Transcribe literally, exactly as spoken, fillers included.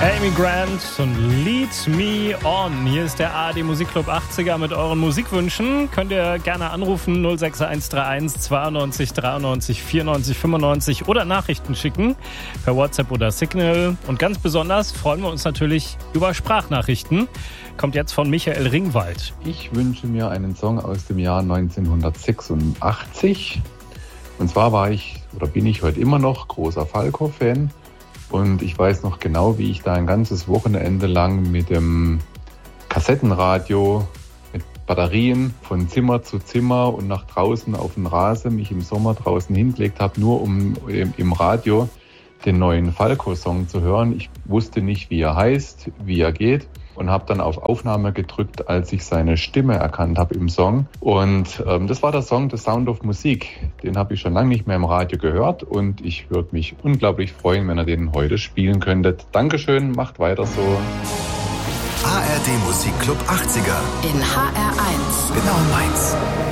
Amy Grant und Lead Me On. Hier ist der A R D Musikclub achtziger mit euren Musikwünschen. Könnt ihr gerne anrufen null sechs eins drei eins zweiundneunzig dreiundneunzig vierundneunzig fünfundneunzig oder Nachrichten schicken per WhatsApp oder Signal. Und ganz besonders freuen wir uns natürlich über Sprachnachrichten. Kommt jetzt von Michael Ringwald. Ich wünsche mir einen Song aus dem Jahr neunzehnhundertsechsundachtzig. Und zwar war ich oder bin ich heute immer noch großer Falco-Fan. Und ich weiß noch genau, wie ich da ein ganzes Wochenende lang mit dem Kassettenradio mit Batterien von Zimmer zu Zimmer und nach draußen auf den Rasen mich im Sommer draußen hingelegt habe, nur um im Radio den neuen Falco-Song zu hören. Ich wusste nicht, wie er heißt, wie er geht und habe dann auf Aufnahme gedrückt, als ich seine Stimme erkannt habe im Song. Und ähm, das war der Song The Sound of Music. Den habe ich schon lange nicht mehr im Radio gehört und ich würde mich unglaublich freuen, wenn ihr den heute spielen könntet. Dankeschön, macht weiter so. A R D Musikclub achtziger. In H R eins. Genau meins.